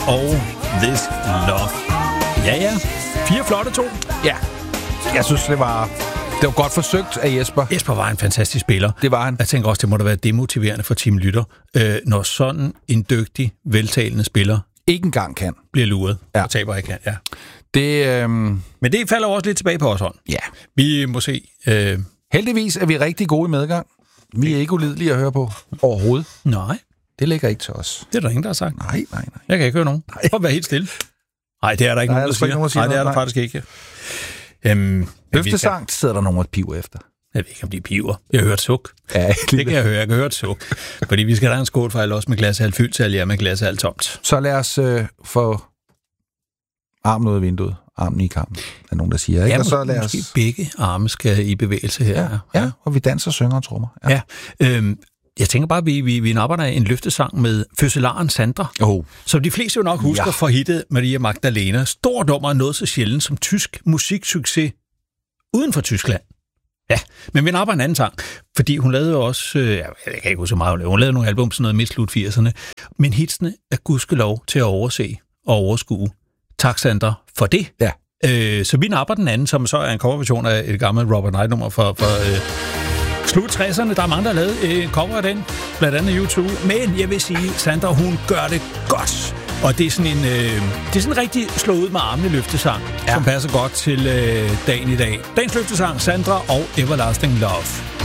og This Love. Ja. 4 flotte to. Ja, jeg synes, det var godt forsøgt af Jesper. Jesper var en fantastisk spiller. Det var han. Jeg tænker også, det må da være demotiverende for Team Lytter, når sådan en dygtig, veltalende spiller ikke engang kan. Bliver luret og taber ikke kan. Ja. Det, Men det falder også lidt tilbage på os hånd. Ja. Vi må se. Heldigvis er vi rigtig gode i medgang. Vi er ikke ulidelige at høre på overhovedet. Nej. Det ligger ikke til os. Det er der ingen, der har sagt. Nej. Jeg kan ikke høre nogen. Prøv at være helt stille. Nej, det er der ikke nogen, der siger. Nej, det er der faktisk ikke. Løftesang sidder der nogen, der piver efter. Jeg ved ikke, om de piver. Jeg har hørt suk. Ja, det kan jeg høre. Jeg kan høre et suk. Fordi vi skal have en skål for alle også med glashalv fyldt til alle jer med glashalv tomt. Så lad os få armen ud af vinduet. Armen i kampen. Der er nogen, der siger. Ikke? Ja, og så lad måske begge arme skal i bevægelse her. Ja, og vi danser, synger og trommer. Ja. Jeg tænker bare, at vi napper der en løftesang med fødselaren Sandra. Som de fleste jo nok husker fra hittet Maria Magdalena. Stor nummer noget så sjældent som tysk musiksucces uden for Tyskland. Ja, men vi napper en anden sang, fordi hun lavede jo også, jeg kan ikke huske så meget, hun lavede nogle album sådan noget midt slut 80'erne, men hitsene er gudskelov til at overse og overskue. Tak, Sandra, for det. Ja. Så vi napper den anden, som så er en coverversion af et gammelt Robert Knight-nummer fra slut 60'erne. Der er mange, der har lavet cover af den, blandt andet YouTube. Men jeg vil sige, Sandra, hun gør det godt. Og det er sådan en rigtig slå ud med armene løftesang, som passer godt til dagen i dag. Dagens løftesang, Sandra og Everlasting Love.